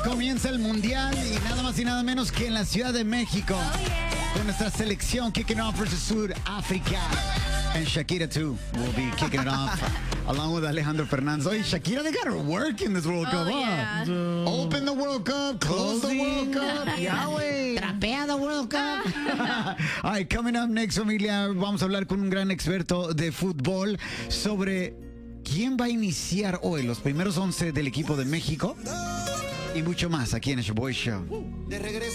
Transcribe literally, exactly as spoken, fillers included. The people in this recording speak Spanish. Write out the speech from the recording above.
comienza el Mundial y nada más y nada menos que en la Ciudad de México. Oh, yeah. Con nuestra selección kicking off versus Sudáfrica. And Shakira too will be kicking it off along with Alejandro Fernández. Oye, Shakira, they got her work in this World Oh, Cup. yeah. Huh? Open the World Cup, close the World Cup. Yahweh. Trapea the World Cup. All right, coming up next, familia, vamos a hablar con un gran experto de fútbol sobre quién va a iniciar hoy los primeros once del equipo de México y mucho más aquí en el Boy Show. De regreso.